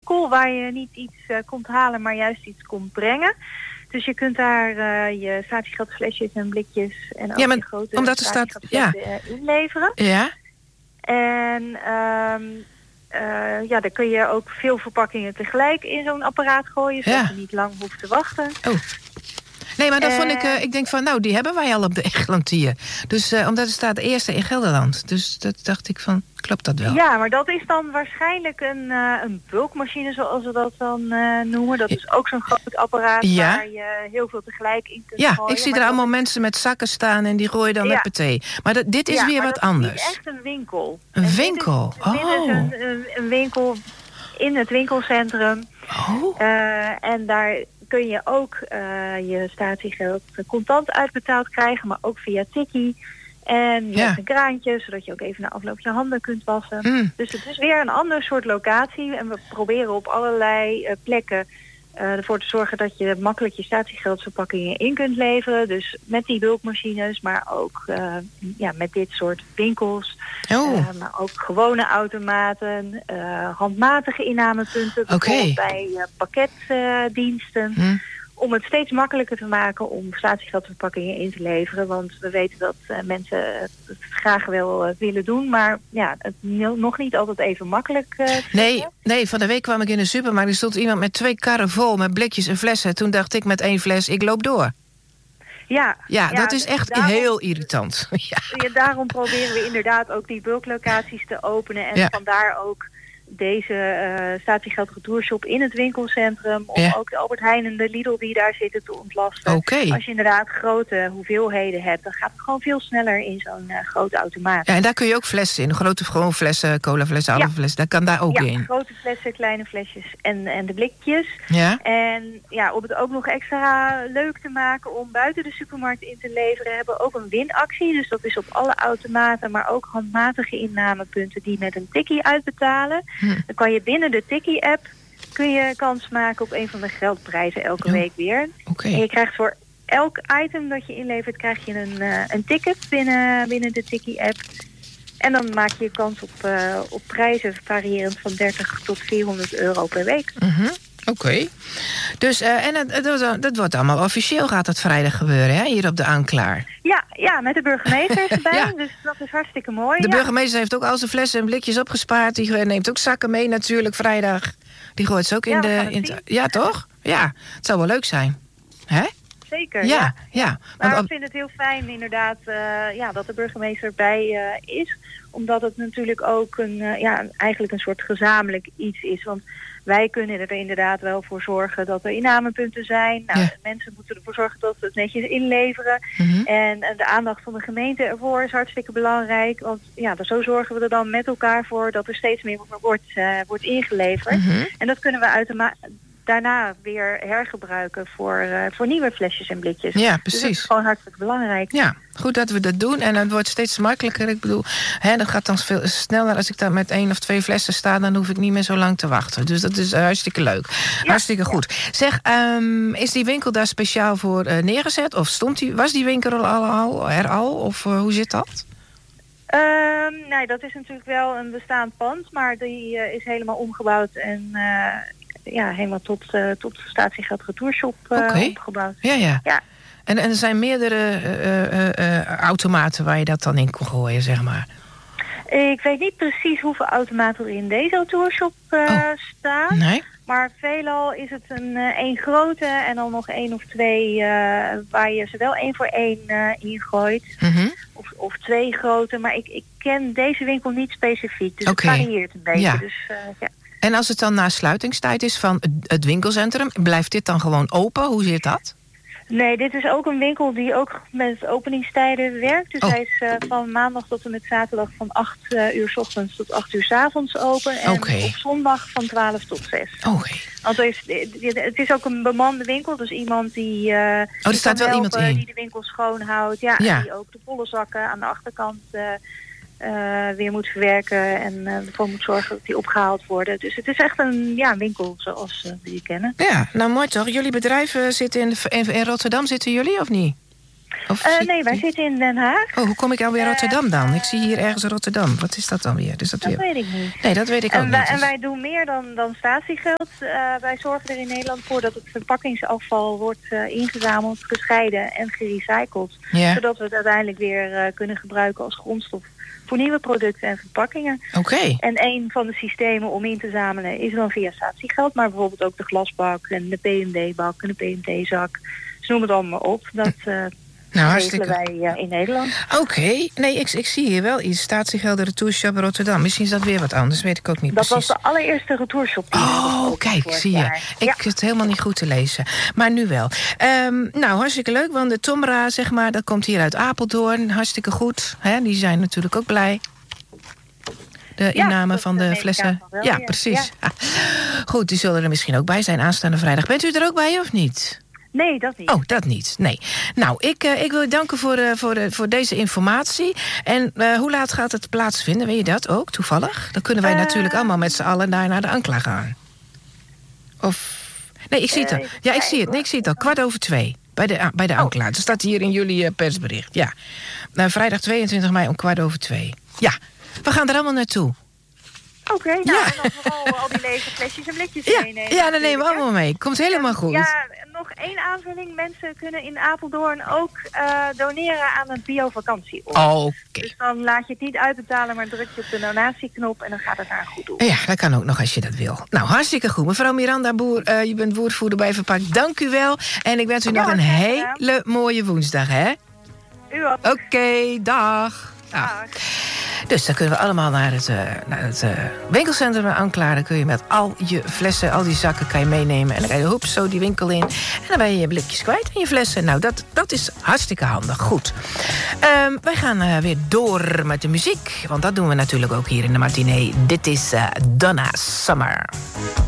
winkel waar je niet iets komt halen, maar juist iets komt brengen. Dus je kunt daar je statiegeldflesjes en blikjes en ook je grote omdat er staat inleveren. Ja. En dan kun je ook veel verpakkingen tegelijk in zo'n apparaat gooien, zodat je niet lang hoeft te wachten. Oh. Nee, maar dan vond ik denk van, nou, die hebben wij al op de Eglantier. Dus omdat het staat eerste in Gelderland. Dus dat dacht ik van, klopt dat wel? Ja, maar dat is dan waarschijnlijk een bulkmachine, zoals we dat dan noemen. Dat is ook zo'n groot apparaat waar je heel veel tegelijk in kunt gooien. Ja, ik zie er allemaal mensen met zakken staan en die gooien dan huppatee. Maar dit is weer wat anders. Het is echt een winkel. Een winkel? Dit is een winkel in het winkelcentrum. Oh. En daar kun je ook je statiegeld contant uitbetaald krijgen, maar ook via Tikkie. En je hebt een kraantje, zodat je ook even na afloop je handen kunt wassen. Dus het is weer een ander soort locatie. En we proberen op allerlei plekken ervoor te zorgen dat je makkelijk je statiegeldverpakkingen in kunt leveren. Dus met die bulkmachines, maar ook met dit soort winkels. Maar ook gewone automaten, handmatige innamepunten, bijvoorbeeld bij pakketdiensten. Om het steeds makkelijker te maken om statiegeldverpakkingen in te leveren. Want we weten dat mensen het graag wel willen doen. Maar het nog niet altijd even makkelijk Nee, van de week kwam ik in de supermarkt. Er stond iemand met 2 karren vol met blikjes en flessen. Toen dacht ik met 1 fles, ik loop door. Ja, dat is echt heel irritant. Daarom proberen we inderdaad ook die bulklocaties te openen. En vandaar ook deze statiegeld retourshop in het winkelcentrum. Om ook de Albert Heijn en de Lidl die daar zitten te ontlasten. Als je inderdaad grote hoeveelheden hebt, dan gaat het gewoon veel sneller in zo'n grote automaat. Ja, en daar kun je ook flessen in. Grote gewoon flessen, colaflessen, alle flessen. Dat kan daar ook in. Ja, grote flessen, kleine flesjes en de blikjes. Ja. En om het ook nog extra leuk te maken om buiten de supermarkt in te leveren, hebben we ook een winactie. Dus dat is op alle automaten, maar ook handmatige innamepunten die met een tikkie uitbetalen. Dan kan je binnen de Tikkie-app kans maken op een van de geldprijzen elke week weer. En je krijgt voor elk item dat je inlevert, krijg je een ticket binnen de Tikkie-app. En dan maak je kans op prijzen variërend van 30 tot 400 euro per week. Oké. Dus, en dat wordt allemaal officieel, gaat het vrijdag gebeuren, hè? Hier op de Aanklaar. Ja, met de burgemeester erbij. Dus dat is hartstikke mooi. De burgemeester heeft ook al zijn flessen en blikjes opgespaard. Die neemt ook zakken mee natuurlijk vrijdag. Die gooit ze ook in de... Ja, toch? Ja, het zou wel leuk zijn. Hè? Zeker, ja. Maar ik vind het heel fijn inderdaad dat de burgemeester erbij is. Omdat het natuurlijk ook eigenlijk een soort gezamenlijk iets is. Want wij kunnen er inderdaad wel voor zorgen dat er innamepunten zijn. Mensen moeten ervoor zorgen dat ze het netjes inleveren. En de aandacht van de gemeente ervoor is hartstikke belangrijk. Want zo zorgen we er dan met elkaar voor dat er steeds meer wordt ingeleverd. En dat kunnen we daarna weer hergebruiken voor nieuwe flesjes en blikjes. Ja, precies. Dus dat is gewoon hartstikke belangrijk. Ja, goed dat we dat doen. En het wordt steeds makkelijker. Ik bedoel, dat gaat dan veel sneller. Als ik daar met 1 of 2 flessen sta, dan hoef ik niet meer zo lang te wachten. Dus dat is hartstikke leuk. Hartstikke goed. Zeg, is die winkel daar speciaal voor neergezet? Of was die winkel er al? Of hoe zit dat? Nee, dat is natuurlijk wel een bestaand pand. Maar die is helemaal omgebouwd en... helemaal tot statiegeld retourshop opgebouwd. Ja. En er zijn meerdere automaten waar je dat dan in kon gooien, zeg maar. Ik weet niet precies hoeveel automaten er in deze retourshop staan. Nee. Maar veelal is het een grote en dan nog 1 of 2 waar je ze wel 1 voor 1 ingooit. Of 2 grote. Maar ik ken deze winkel niet specifiek. Dus het varieert een beetje. Dus, En als het dan na sluitingstijd is van het winkelcentrum, blijft dit dan gewoon open? Hoe zit dat? Nee, dit is ook een winkel die ook met openingstijden werkt. Dus hij is van maandag tot en met zaterdag van 8 uur 's ochtends tot 8 uur 's avonds open. En op zondag van 12 tot 6. Want het is ook een bemande winkel. Dus iemand die er staat wel iemand in. Die de winkel schoonhoudt. En die ook de volle zakken aan de achterkant weer moet verwerken en ervoor moet zorgen dat die opgehaald worden. Dus het is echt een winkel zoals we die kennen. Ja, nou mooi toch. Jullie bedrijven zitten in Rotterdam, zitten jullie of niet? Nee, wij zitten in Den Haag. Oh, hoe kom ik alweer Rotterdam dan? Ik zie hier ergens Rotterdam. Wat is dat dan weer? Dus dat weet ik niet. Nee, dat weet ik ook niet. En wij doen meer dan statiegeld. Wij zorgen er in Nederland voor dat het verpakkingsafval wordt ingezameld, gescheiden en gerecycled. Ja. Zodat we het uiteindelijk weer kunnen gebruiken als grondstof voor nieuwe producten en verpakkingen. Oké. En een van de systemen om in te zamelen is dan via statiegeld, maar bijvoorbeeld ook de glasbak en de PMD-bak en de PMT-zak. Ze noemen het allemaal op. Dat regelen wij in Nederland. Oké. Nee, ik zie hier wel iets. Statiegelden Retourshop Rotterdam. Misschien is dat weer wat anders, weet ik ook niet precies. Dat was de allereerste Retourshop. Kijk, zie je. Ik het helemaal niet goed te lezen. Maar nu wel. Nou, hartstikke leuk, want de Tomra, zeg maar, dat komt hier uit Apeldoorn. Hartstikke goed. Hè? Die zijn natuurlijk ook blij. De inname van de flessen. Ja, precies. Ja. Goed, die zullen er misschien ook bij zijn aanstaande vrijdag. Bent u er ook bij of niet? Nee, dat niet. Oh, dat niet. Nee. Nou, ik wil u danken voor deze informatie. En hoe laat gaat het plaatsvinden? Weet je dat ook, toevallig? Dan kunnen wij natuurlijk allemaal met z'n allen daar naar de Ankla gaan. Of... Nee, ik zie het al. Ja, ik zie het. Nee, ik zie het al. 2:15. Bij de Ankla. Dat staat hier in jullie persbericht. Ja. Vrijdag 22 mei om 2:15. Ja, we gaan er allemaal naartoe. Oké, en dan vooral al die lege flesjes en blikjes meenemen. Ja, dat nemen we allemaal mee. Komt helemaal goed. Ja, nog 1 aanvulling. Mensen kunnen in Apeldoorn ook doneren aan een bio-vakantieoord. Oké. Dus dan laat je het niet uitbetalen, maar druk je op de donatieknop en dan gaat het naar een goed doel. Ja, dat kan ook nog als je dat wil. Nou, hartstikke goed. Mevrouw Miranda Boer, je bent woordvoerder bij Verpakt. Dank u wel. En ik wens u nog een hele mooie woensdag, hè? U ook. Oké, dag. Dag. Dus dan kunnen we allemaal naar het winkelcentrum Ankla. Dan kun je met al je flessen, al die zakken kan je meenemen. En dan ga je hoeps zo die winkel in. En dan ben je je blikjes kwijt en je flessen. Nou, dat is hartstikke handig. Goed. Wij gaan weer door met de muziek. Want dat doen we natuurlijk ook hier in de matinee. Dit is Donna Summer.